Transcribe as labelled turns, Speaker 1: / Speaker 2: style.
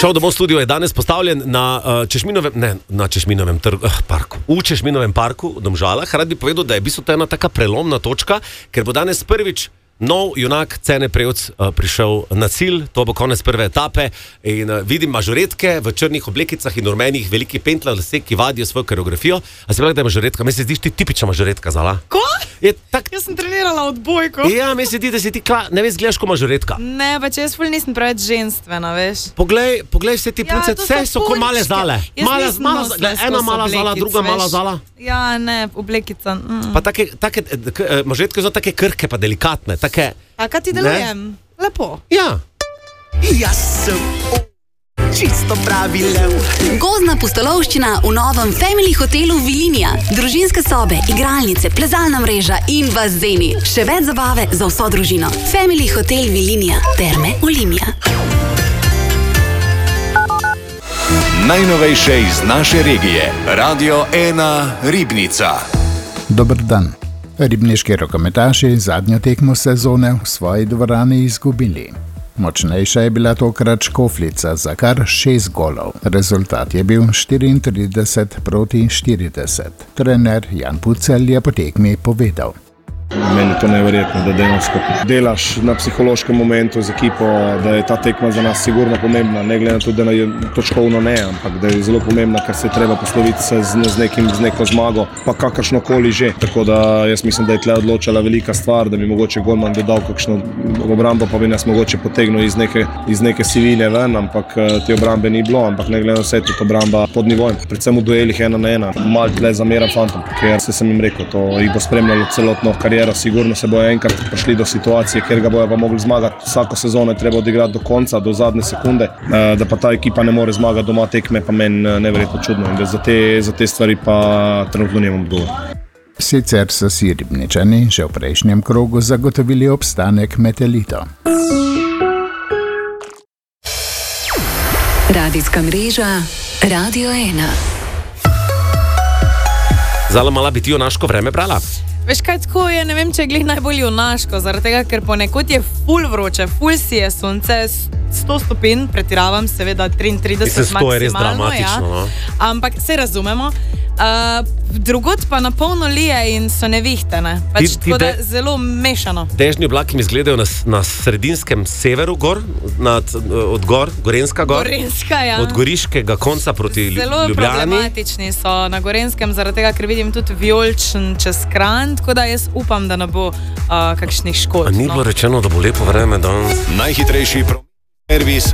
Speaker 1: Šov domov studio je danes postavljen na Češminovem parku. V Češminovem parku v Domžalah. Rad bi povedal, da je v bistvu to ena taka prelomna točka, ker bo danes prvič nov junak Cene Prevc prišel na cilj, to bo konec prve etape in vidim mažoretke v črnih oblekicah in rumenih, veliki pentla lase, ki vadijo svojo koreografijo. A se pravi, da je mažoretka? Meni se zdiš ti tipična mažoretka, Zala?
Speaker 2: Ko?
Speaker 1: Tak...
Speaker 2: Jaz sem trenirala odbojko.
Speaker 1: Ja, meni se zdi, da si ti ne veš, gledaš ko mažoretka.
Speaker 2: Ne, pa če jaz ful nisem preveč ženstvena, veš.
Speaker 1: Poglej vse ti punce, vse so ko male Zale. Ena mala Zala, druga mala Zala.
Speaker 2: Ja, ne, oblekica.
Speaker 1: Pa take mažoretke so take krhke pa delikatne.
Speaker 2: Kaj ti delujem? Lepo.
Speaker 1: Ja.
Speaker 3: Jaz sem čisto pravi lev.
Speaker 4: Gozdna pustolovščina v novem Family hotelu Vilinija. Družinske sobe, igralnice, plezalna mreža in bazeni. Še več zabave za vso družino. Family hotel Vilinija. Terme Olimia.
Speaker 5: Najnovejše iz naše regije. Radio 1 Ribnica.
Speaker 6: Dober dan. Ribniški rokometaši zadnjo tekmo sezone v svoji dvorani izgubili. Močnejša je bila tokrat Škofljica za kar 6 golov. Rezultat je bil 34 proti 40. Trener Jan Pucelj je po tekmi povedal.
Speaker 7: Meni je to neverjetno, da dejansko delaš na psihološkem momentu z ekipo, da je ta tekma za nas sigurno pomembna, ne glede na to, da je točkovno ne, ampak da je zelo pomembna, ker se je treba posloviti se z neko zmago, pa kakršnokoli že. Tako da jaz mislim, da je tle odločala velika stvar, da bi mogoče golman dodal kakšno obrambo, pa bi nas mogoče potegnil iz neke sivine ven, ampak te obrambe ni bilo, ampak ne glede na vse, tudi obramba pod nivojem. Predvsem v duelih 1-1. Malo tle zameram fantom, ker sem jim rekel, to jih bo spremljalo celotno kariero. Sigurno se bojo enkrat prišli do situacije, kjer ga bojo pa mogli zmagati. Vsako sezono je treba odigrati do konca, do zadnje sekunde, da pa ta ekipa ne more zmagati doma tekme, pa meni neverjetno čudno in da za te stvari pa trenutno nimam odgovor.
Speaker 6: Sicer so si Ribničani že v prejšnjem krogu zagotovili obstanek med elito.
Speaker 4: Radijska mreža Radio 1.
Speaker 1: Zala, mala bi ti junaško vreme brala?
Speaker 2: Veš kaj, tako je, ne vem, če je glih najbolj junaško, zaradi tega, ker ponekod je ful vroče, ful si je sonce, 100 stopinj, pretiravam, seveda 33 maksimalno,
Speaker 1: je res dramatično, no?
Speaker 2: Ampak se razumemo. Drugod pa na polno lije in so nevihtene, tako da zelo mešano.
Speaker 1: Dežni oblaki mi izgledajo na sredinskem severu gor, od Gorenska gor,
Speaker 2: ja.
Speaker 1: Od goriškega konca proti
Speaker 2: Ljubljani. Zelo problematični so na Gorenskem, zaradi tega, ker vidim tudi vijoličen čez Kranj, tako da jaz upam, da ne bo kakšnih škod.
Speaker 1: A ni bilo rečeno, da bo lepo vreme danes?
Speaker 5: Najhitrejši servis